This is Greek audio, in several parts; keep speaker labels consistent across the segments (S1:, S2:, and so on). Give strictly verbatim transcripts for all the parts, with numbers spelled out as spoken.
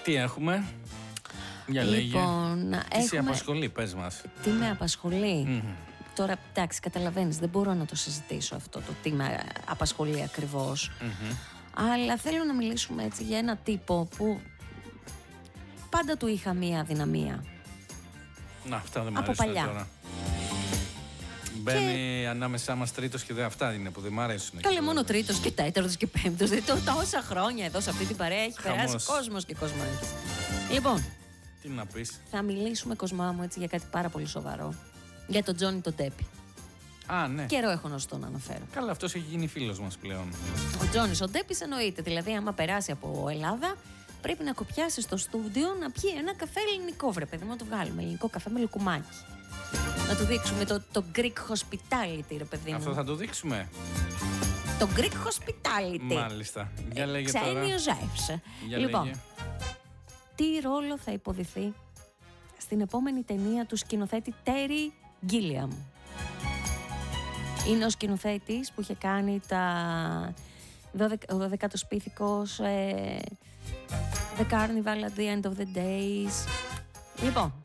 S1: Τι έχουμε? Για
S2: λοιπόν,
S1: λέγε. Τι σε απασχολεί, πες μας.
S2: Τι με απασχολεί.
S1: Mm-hmm.
S2: Τώρα, εντάξει, καταλαβαίνεις, δεν μπορώ να το συζητήσω αυτό το τι με απασχολεί ακριβώς.
S1: Mm-hmm.
S2: Αλλά θέλω να μιλήσουμε έτσι για ένα τύπο που πάντα του είχα μία αδυναμία.
S1: Να, αυτά δεν μου
S2: από
S1: αρέσουν
S2: παλιά.
S1: Τώρα. Μπαίνει και... ανάμεσά μας τρίτος και δε, αυτά είναι που δεν μ' αρέσουν.
S2: Καλά, μόνο τρίτος και τέταρτος και πέμπτος. Δηλαδή, τόσα χρόνια εδώ σε αυτή την παρέα έχει
S1: Χαμός.
S2: περάσει κόσμος και κοσμάκης. Λοιπόν,
S1: τι να πεις.
S2: Θα μιλήσουμε, Κοσμά μου, έτσι για κάτι πάρα πολύ σοβαρό. Για τον Τζόνι τον Τέπι.
S1: Α, ναι.
S2: Καιρό έχω να σου τον αναφέρω.
S1: Καλά, αυτός έχει γίνει φίλος μας πλέον.
S2: Ο Τζόνις ο Τέπις εννοείται. Δηλαδή, άμα περάσει από Ελλάδα, πρέπει να κοπιάσει στο στούντιο να πιει ένα καφέ ελληνικό, βρε παιδί μου, να το βγάλουμε. Ελληνικό καφέ με λουκουμάκι. Να του δείξουμε το, το Greek hospitality, ρε παιδί μου.
S1: Αυτό θα το δείξουμε.
S2: Το Greek hospitality.
S1: Μάλιστα. Για λέγε
S2: τώρα.
S1: τώρα.
S2: Ζεύς.
S1: Για
S2: λοιπόν,
S1: λέγε.
S2: Τι ρόλο θα υποδηθεί στην επόμενη ταινία του σκηνοθέτη Τέρι Γκίλιαμ. Είναι ο σκηνοθέτης που είχε κάνει τα ο δωδεκάτος πίθηκος, ε, The Carnival at the End of the Days. Λοιπόν,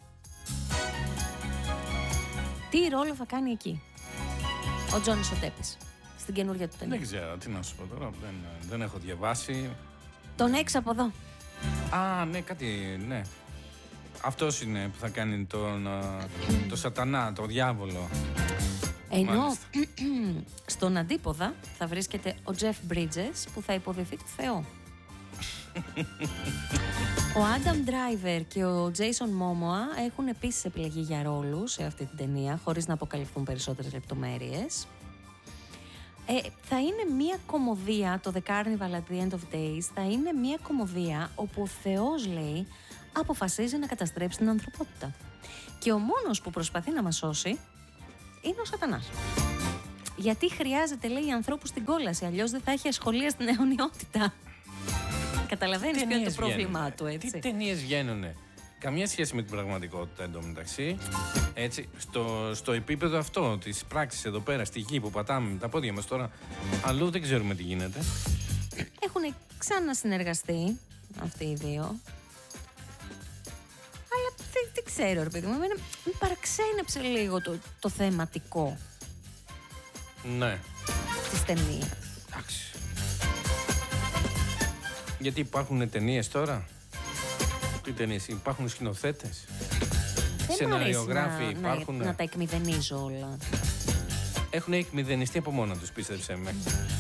S2: τι ρόλο θα κάνει εκεί ο Τζόνις ο Τέπις στην καινούργια του ταινία?
S1: Δεν ξέρω, τι να σου πω τώρα, δεν, δεν έχω διαβάσει.
S2: Τον έχεις από εδώ?
S1: Α, ναι, κάτι, ναι. Αυτός είναι που θα κάνει τον, το σατανά, το διάβολο.
S2: Ενώ στον αντίποδα θα βρίσκεται ο Τζεφ Μπρίτζες που θα υποδηθεί του Θεό. Ο Άνταμ Ντράιβερ και ο Τζέισον Μόμοα έχουν επίσης επιλεγεί για ρόλους σε αυτή την ταινία, χωρίς να αποκαλυφθούν περισσότερες λεπτομέρειες. Ε, θα είναι μια κωμωδία, το The Carnival at the End of Days, θα είναι μια κωμωδία όπου ο Θεός, λέει, αποφασίζει να καταστρέψει την ανθρωπότητα. Και ο μόνος που προσπαθεί να μας σώσει είναι ο Σατανάς. Γιατί χρειάζεται, λέει, ανθρώπους στην κόλαση, αλλιώς δεν θα έχει ασχολία στην αιωνιότητα. Καταλαβαίνεις ποιο είναι το πρόβλημά του, έτσι.
S1: Τι ταινίες βγαίνουνε. Καμία σχέση με την πραγματικότητα εντωμεταξύ. Έτσι, στο, στο επίπεδο αυτό της πράξης εδώ πέρα, στη γη που πατάμε με τα πόδια μας τώρα, αλλού δεν ξέρουμε τι γίνεται.
S2: Έχουν ξανασυνεργαστεί αυτοί οι δύο. Αλλά δεν, δεν ξέρω, ρε παιδί μου, εμένα με παραξένεψε λίγο το, το θεματικό.
S1: Ναι.
S2: Της ταινίας.
S1: Εντάξει. Γιατί υπάρχουν ταινίες τώρα. Τι ταινίες, υπάρχουν σκηνοθέτες. Σεναριογράφοι
S2: να,
S1: υπάρχουν.
S2: Να, να τα εκμηδενίζω όλα.
S1: Έχουν εκμηδενιστεί από μόνα τους, πίστεψέ με.